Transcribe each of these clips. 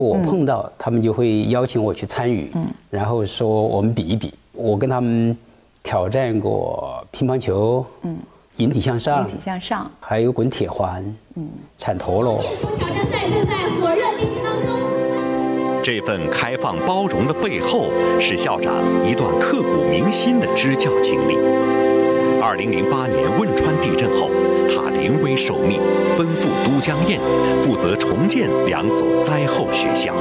我碰到他们就会邀请我去参与，然后说我们比一比。我跟他们挑战过乒乓球，引体向上，还有滚铁环，铲陀螺。 挑战赛正在火热进行当中。 这份开放包容的背后，是校长一段刻骨铭心的支教经历。2008年汶川地震后，他临危受命，奔赴都江堰，负责重建2所灾后学校。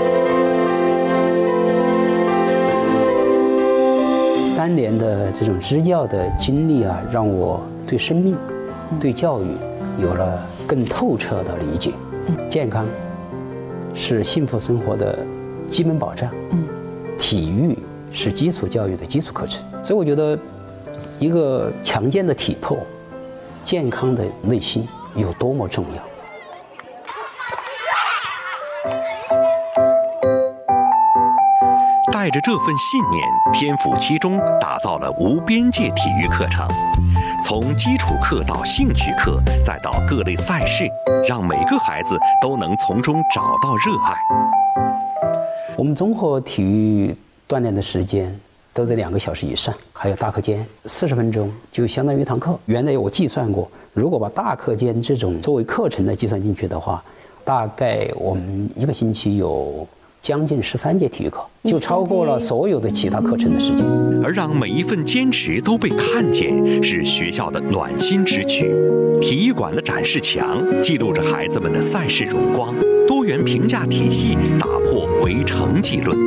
3年的这种支教的经历啊，让我对生命、对教育有了更透彻的理解。健康是幸福生活的基本保障，体育是基础教育的基础课程。所以我觉得，一个强健的体魄、健康的内心有多么重要。 带着这份信念，天府七中打造了无边界体育课程，从基础课到兴趣课，再到各类赛事，让每个孩子都能从中找到热爱。 我们综合体育锻炼的时间都在2个小时以上，还有大课间40分钟，就相当于一堂课。原来我计算过，如果把大课间这种作为课程的计算进去的话，大概我们1个星期有将近13节体育课，就超过了所有的其他课程的时间。 而让每一份坚持都被看见，是学校的暖心之举。体育馆的展示墙记录着孩子们的赛事荣光，多元评价体系打破唯成绩论。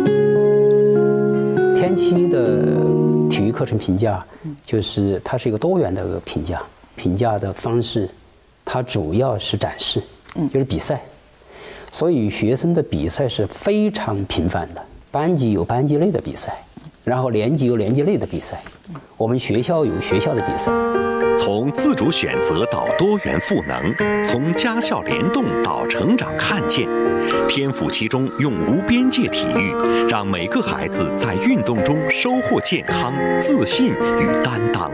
天期的体育课程评价，就是它是一个多元的评价，评价的方式，它主要是展示，就是比赛。所以学生的比赛是非常频繁的，班级有班级内的比赛，然后年级有年级内的比赛，我们学校有学校的比赛。 从自主选择到多元赋能，从家校联动到成长看见，天府七中用无边界体育，让每个孩子在运动中收获健康、自信与担当。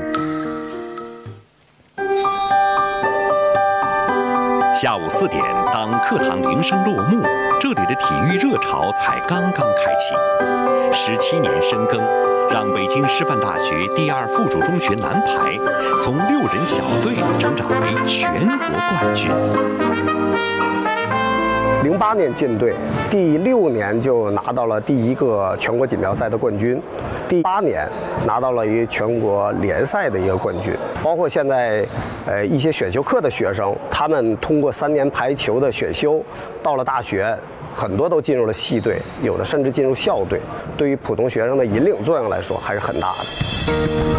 下午4点，当课堂铃声落幕，这里的体育热潮才刚刚开启。17年深耕，让北京师范大学第2附属中学男排从6人小队成长为全国冠军。 08年进队，第6年就拿到了第1个全国锦标赛的冠军，第8年拿到了一个全国联赛的一个冠军。包括现在一些选修课的学生，他们通过3年排球的选修，到了大学，很多都进入了系队，有的甚至进入校队。对于普通学生的引领作用来说，还是很大的。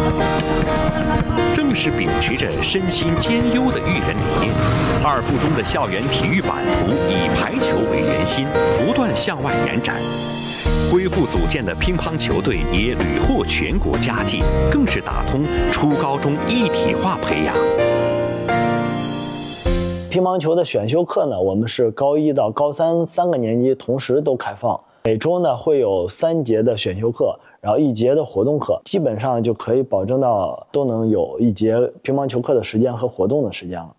正是秉持着身心兼优的育人理念，2附中的校园体育版图以排球为圆心，不断向外延展。恢复组建的乒乓球队也屡获全国佳绩，更是打通初高中一体化培养。 乒乓球的选修课呢，我们是高1到高3 3个年级同时都开放，每周呢会有3节的选修课，然后1节的活动课，基本上就可以保证到都能有1节乒乓球课的时间和活动的时间了。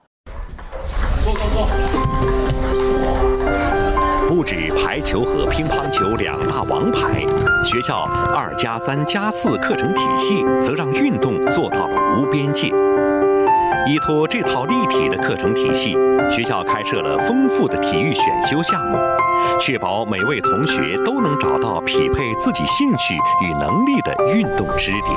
不止排球和乒乓球2大王牌，学校2+3+4课程体系则让运动做到了无边界。依托这套立体的课程体系，学校开设了丰富的体育选修项目，确保每位同学都能找到匹配自己兴趣与能力的运动支点。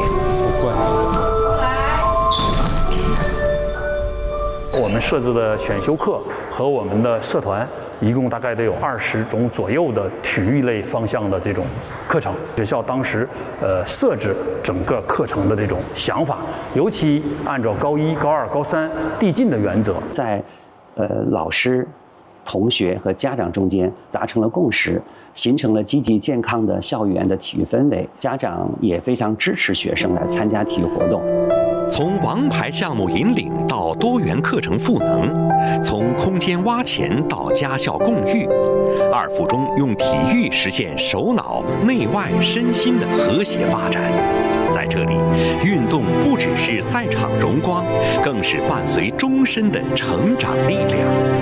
我们设置的选修课和我们的社团一共大概得有20种左右的体育类方向的这种课程。学校当时设置整个课程的这种想法，尤其按照高1、高2、高3递进的原则， 在老师、同学和家长中间达成了共识，形成了积极健康的校园的体育氛围。家长也非常支持学生来参加体育活动。 从王牌项目引领到多元课程赋能，从空间挖潜到家校共育，2附中用体育实现手脑、内外、身心的和谐发展。在这里，运动不只是赛场荣光，更是伴随终身的成长力量。